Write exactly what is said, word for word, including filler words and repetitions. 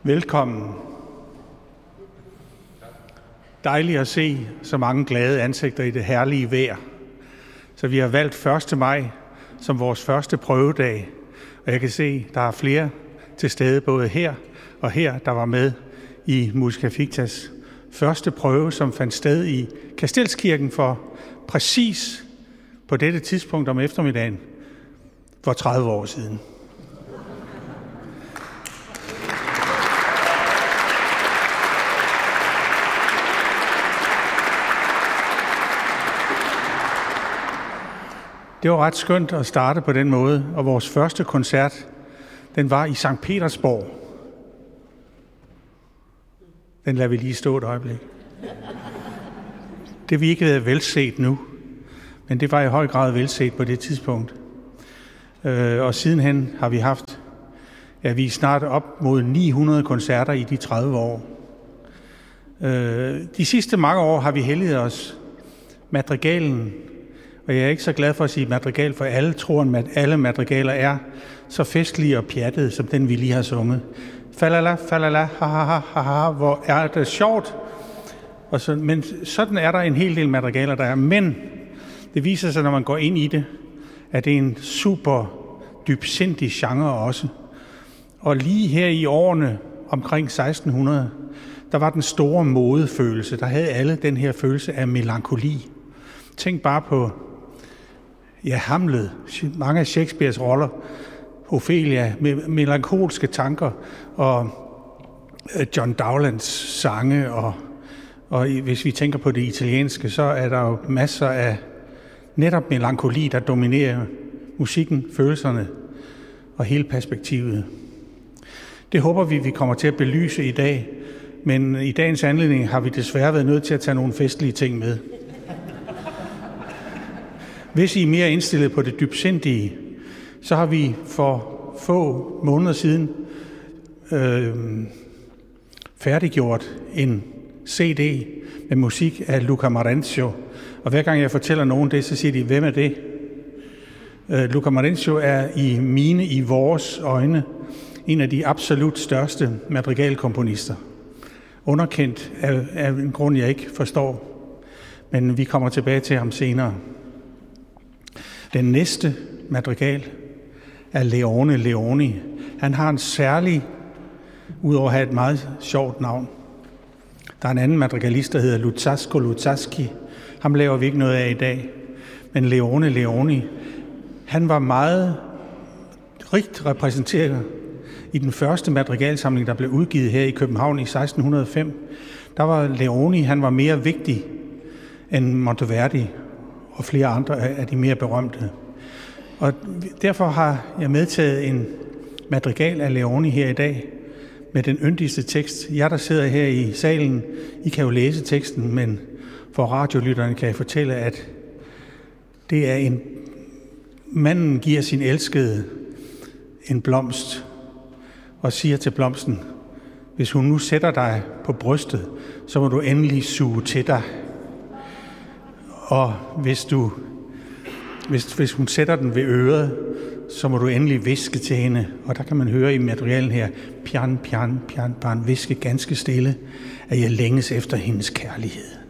Velkommen. Dejligt at se så mange glade ansigter i det herlige vejr. Så vi har valgt første maj som vores første prøvedag. Og jeg kan se, der er flere til stede både her og her, der var med i Musica Fictas første prøve, som fandt sted i Kastelskirken for præcis på dette tidspunkt om eftermiddagen for tredive år siden. Det var ret skønt at starte på den måde, og vores første koncert, den var i Sankt Petersborg. Den lader vi lige stå et øjeblik. Det vil ikke være velset nu, men det var i høj grad velset på det tidspunkt. Og sidenhen har vi haft, ja, vi er snart op mod ni hundrede koncerter i de tredive år. De sidste mange år har vi helliget os madrigalen. Og jeg er ikke så glad for at sige madrigal, for alle tror, at alle madrigaler er så festlige og pjattede, som den vi lige har sunget. Falala, falala, ha ha ha ha ha, hvor er det sjovt. Og så, men sådan er der en hel del madrigaler, der er. Men det viser sig, når man går ind i det, at det er en super dybsindig genre også. Og lige her i årene omkring seksten hundrede, der var den store modefølelse. Der havde alle den her følelse af melankoli. Tænk bare på ja, Hamlet, mange af Shakespeares roller, Ophelia, med melankolske tanker, og John Dowlands sange, og, og hvis vi tænker på det italienske, så er der jo masser af netop melankoli, der dominerer musikken, følelserne og hele perspektivet. Det håber vi, vi kommer til at belyse i dag, men i dagens anledning har vi desværre været nødt til at tage nogle festlige ting med. Hvis I er mere indstillet på det dybsindige, så har vi for få måneder siden øh, færdiggjort en C D med musik af Luca Marencio. Og hver gang jeg fortæller nogen det, så siger de, hvem er det? Øh, Luca Marencio er i mine, i vores øjne, en af de absolut største madrigalkomponister. Underkendt af, af en grund, jeg ikke forstår. Men vi kommer tilbage til ham senere. Den næste madrigal er Leone Leoni. Han har en særlig, udover at have et meget sjovt navn. Der er en anden madrigalist, der hedder Luzzasco Luzzaschi. Ham laver vi ikke noget af i dag. Men Leone Leoni, han var meget rigt repræsenteret i den første madrigalsamling, der blev udgivet her i København i seksten hundrede og fem. Der var Leoni, han var mere vigtig end Monteverdi og flere andre af de mere berømte. Og derfor har jeg medtaget en madrigal af Leoni her i dag med den yndigste tekst. Jeg, der sidder her i salen, I kan jo læse teksten, men for radiolytterne kan jeg fortælle, at det er en manden giver sin elskede en blomst og siger til blomsten, hvis hun nu sætter dig på brystet, så må du endelig suge til dig. Og hvis, du, hvis, hvis hun sætter den ved øret, så må du endelig viske til hende. Og der kan man høre i materialen her, pian, pian, pian, pian, viske ganske stille, at jeg længes efter hendes kærlighed.